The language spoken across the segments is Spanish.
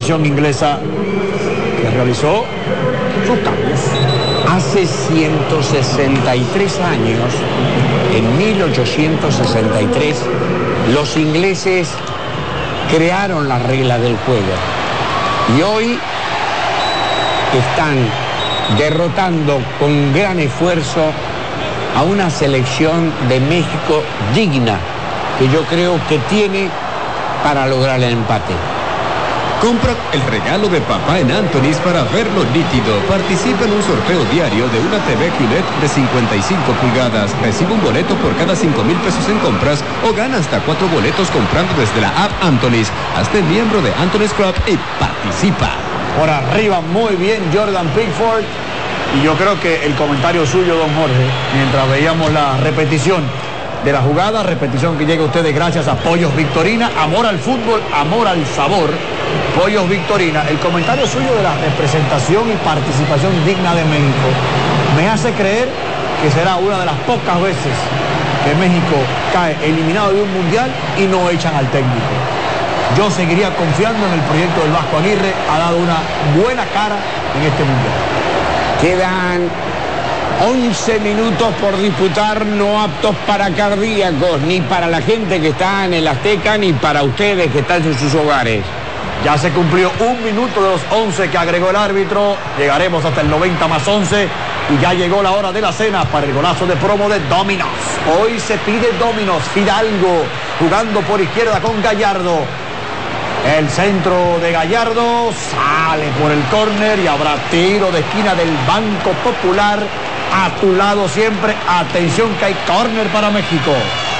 selección inglesa que realizó sus cambios. Hace 163 años, en 1863, los ingleses crearon las reglas del juego. Y hoy están derrotando con gran esfuerzo a una selección de México digna, que yo creo que tiene para lograr el empate. Compra el regalo de papá en Anthony's para verlo nítido. Participa en un sorteo diario de una TV QLED de 55 pulgadas. Recibe un boleto por cada 5,000 pesos en compras o gana hasta 4 boletos comprando desde la app Anthony's. Hazte miembro de Anthony's Club y participa. Por arriba, muy bien Jordan Pickford. Y yo creo que el comentario suyo, don Jorge, mientras veíamos la repetición de la jugada, repetición que llega a ustedes gracias a Pollos Victorina, amor al fútbol, amor al sabor. Pollos Victorina, el comentario suyo de la representación y participación digna de México me hace creer que será una de las pocas veces que México cae eliminado de un mundial y no echan al técnico. Yo seguiría confiando en el proyecto del Vasco Aguirre, ha dado una buena cara en este mundial. Quedan 11 minutos por disputar, no aptos para cardíacos, ni para la gente que está en el Azteca, ni para ustedes que están en sus hogares. Ya se cumplió 1 minuto de los 11 que agregó el árbitro. Llegaremos hasta el 90 más 11 y ya llegó la hora de la cena para el golazo de promo de Domino's. Hoy se pide Domino's. Fidalgo jugando por izquierda con Gallardo. El centro de Gallardo sale por el córner y habrá tiro de esquina del Banco Popular. A tu lado siempre. Atención que hay córner para México.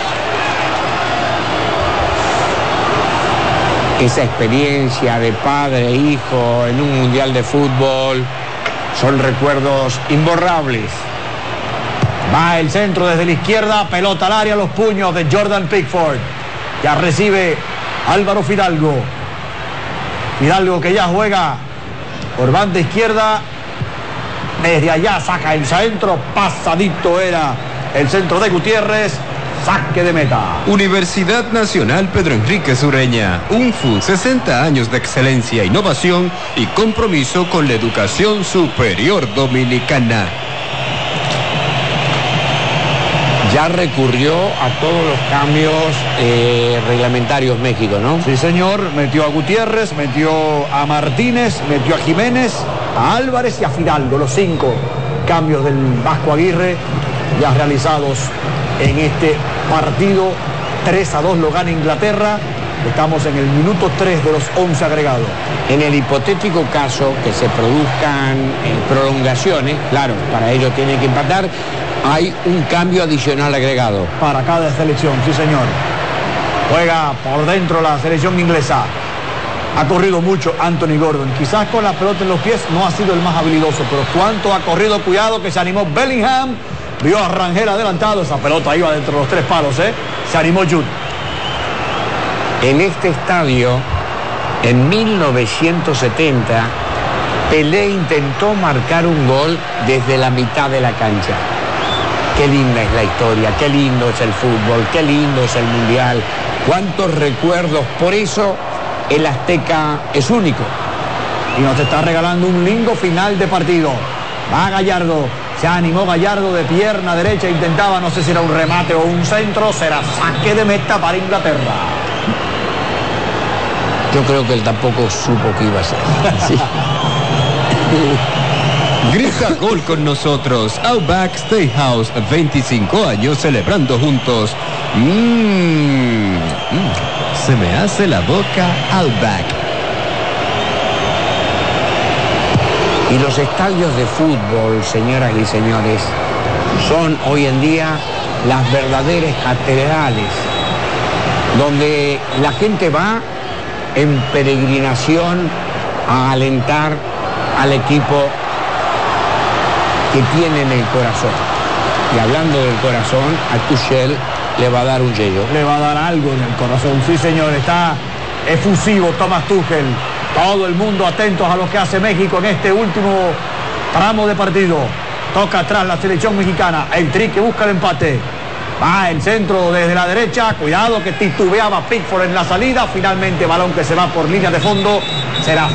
Esa experiencia de padre e hijo en un mundial de fútbol son recuerdos imborrables. Va el centro desde la izquierda, pelota al área, los puños de Jordan Pickford. Ya recibe Álvaro Fidalgo. Fidalgo que ya juega por banda izquierda. Desde allá saca el centro, pasadito era el centro de Gutiérrez. Saque de meta. Universidad Nacional Pedro Enríquez Ureña. UNFU, 60 años de excelencia, innovación y compromiso con la educación superior dominicana. Ya recurrió a todos los cambios reglamentarios México, ¿no? Sí, señor. Metió a Gutiérrez, metió a Martínez, metió a Jiménez, a Álvarez y a Fidalgo. Los 5 cambios del Vasco Aguirre ya realizados en este partido. 3-2 lo gana Inglaterra. Estamos en el minuto 3 de los 11 agregados. En el hipotético caso que se produzcan prolongaciones, claro, para ello tienen que empatar, hay un cambio adicional agregado. Para cada selección, sí señor. Juega por dentro la selección inglesa. Ha corrido mucho Anthony Gordon. Quizás con la pelota en los pies no ha sido el más habilidoso, pero cuánto ha corrido, cuidado que se animó Bellingham. Vio a Rangel adelantado, esa pelota iba dentro de los 3 palos, Se animó Jude. En este estadio, en 1970, Pelé intentó marcar un gol desde la mitad de la cancha. Qué linda es la historia, qué lindo es el fútbol, qué lindo es el mundial. Cuántos recuerdos, por eso el Azteca es único. Y nos está regalando un lindo final de partido. Va Gallardo. Se animó Gallardo de pierna derecha, intentaba, no sé si era un remate o un centro, será saque de meta para Inglaterra. Yo creo que él tampoco supo que iba a ser. Sí. Grita gol con nosotros. Outback Steakhouse, 25 años celebrando juntos. Se me hace la boca Outback. Y los estadios de fútbol, señoras y señores, son hoy en día las verdaderas catedrales, donde la gente va en peregrinación a alentar al equipo que tiene en el corazón. Y hablando del corazón, a Tuchel le va a dar un yello. Le va a dar algo en el corazón, sí señor, está efusivo Thomas Tuchel. Todo el mundo atentos a lo que hace México en este último tramo de partido. Toca atrás la selección mexicana. El Tri que busca el empate. Va el centro desde la derecha. Cuidado que titubeaba Pickford en la salida. Finalmente balón que se va por línea de fondo. Será